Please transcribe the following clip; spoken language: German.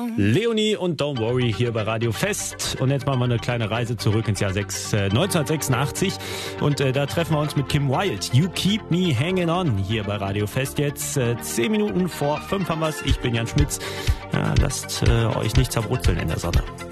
Leonie und Don't Worry hier bei Radio Fest. Und jetzt machen wir eine kleine Reise zurück ins Jahr 1986. Und da treffen wir uns mit Kim Wilde. You Keep Me Hanging On hier bei Radio Fest. Jetzt 10 Minuten vor 5 haben wir es. Ich bin Jan Schmitz. Ja, lasst euch nicht zerbrutzeln in der Sonne.